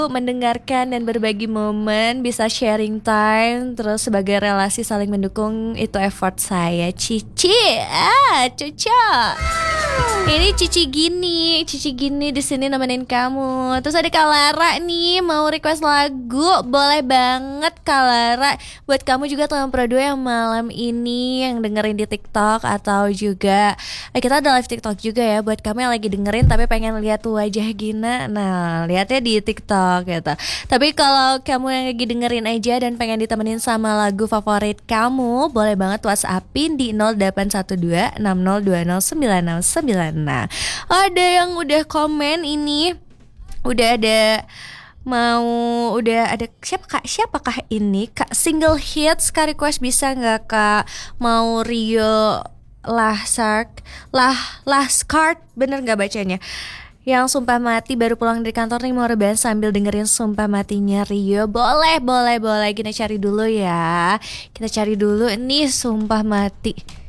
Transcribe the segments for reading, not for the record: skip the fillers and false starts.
mendengarkan dan berbagi momen, bisa sharing time, terus sebagai relasi saling mendukung, itu effort saya. Cici, cocok. Ini Cici gini di sini nemenin kamu. Terus ada Kak Lara nih mau request lagu, boleh banget Kak Lara. Buat kamu juga teman Pro 2 yang malam ini yang dengerin di TikTok atau juga kita ada live TikTok juga ya. Buat kamu yang lagi dengerin tapi pengen lihat wajah Gina, nah lihatnya di TikTok gitu. Tapi kalau kamu yang lagi dengerin aja dan pengen ditemenin sama lagu favorit kamu, boleh banget WhatsAppin di 0812 6020 969. Nah, ada yang udah komen ini, udah ada siapakah ini Kak single hits Kak request bisa nggak Kak, mau Rio Laskart, bener nggak bacanya, yang sumpah mati baru pulang dari kantor nih mau rebahan sambil dengerin sumpah matinya Rio. Boleh kita cari dulu ya, kita cari dulu nih sumpah mati.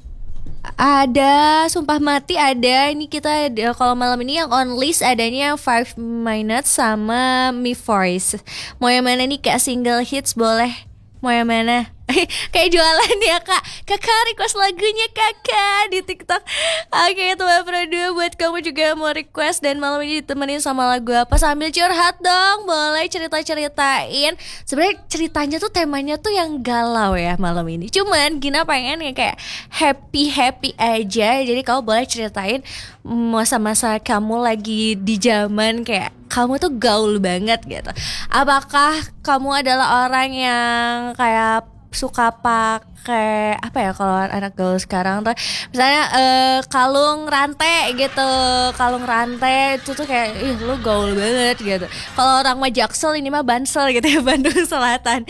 Ada sumpah mati, ada ini kita kalau malam ini yang on list adanya 5 minutes sama Me Voice. Mau yang mana nih Kak single hits, boleh mau yang mana? Kayak jualan ya Kak. Kakak request lagunya Kakak di TikTok. Oke, teman Pro 2 buat kamu juga mau request dan malam ini ditemenin sama lagu apa sambil curhat dong. Boleh cerita-ceritain. Sebenarnya ceritanya tuh temanya tuh yang galau ya malam ini. Cuman Gina pengen yang kayak happy aja. Jadi kamu boleh ceritain masa-masa kamu lagi di zaman kayak kamu tuh gaul banget gitu. Apakah kamu adalah orang yang kayak suka pakai apa ya kalau anak gaul sekarang tuh misalnya kalung rantai gitu, kalung rantai itu tuh kayak ih lu gaul banget gitu. Kalau orang mah Jaksel, ini mah Bansel gitu ya, Bandung Selatan.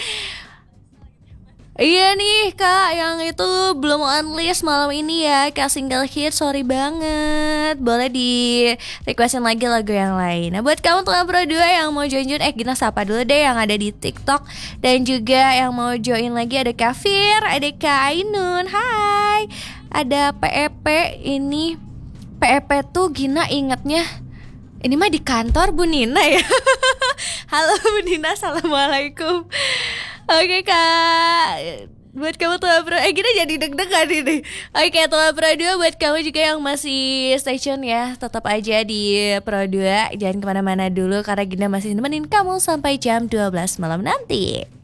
Iya nih Kak, yang itu belum on list malam ini ya Kak single hit, sorry banget. Boleh di requestin lagi lagu yang lain. Nah buat kamu teman Pro 2 yang mau join Gina sapa dulu deh yang ada di TikTok. Dan juga yang mau join lagi ada Kak Fir, ada Kak Ainun, hai. Ada PEP, ini PEP tuh Gina ingetnya ini mah di kantor Bu Nina ya. Halo Bu Nina, assalamualaikum. Oke Kak, buat kamu tua Pro, kita jadi deg-degan ini. Oke tua Pro 2 buat kamu juga yang masih stay tune ya, tetap aja di Pro 2. Jangan kemana-mana dulu karena Gina masih nemenin kamu sampai jam 12 malam nanti.